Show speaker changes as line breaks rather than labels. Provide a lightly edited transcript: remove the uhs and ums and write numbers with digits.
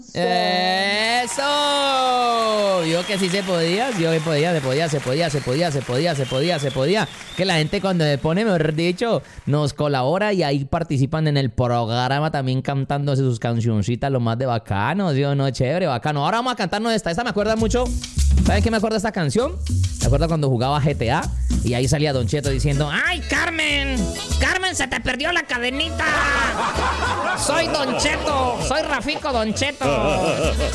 ¡Eso! Vio que sí se podía, sí, se podía. Que la gente cuando se pone, mejor dicho, nos colabora y ahí participan en el programa también cantándose sus cancioncitas, lo más de bacano, ¿sí o no? Chévere, bacano. Ahora vamos a cantarnos esta. Esta me acuerda mucho. ¿Saben qué me acuerda esta canción? Me acuerdo cuando jugaba GTA y ahí salía Don Cheto diciendo: ¡ay, Carmen! ¡Carmen, se te perdió la cadenita! Soy Don Cheto, soy Rafico Don Cheto.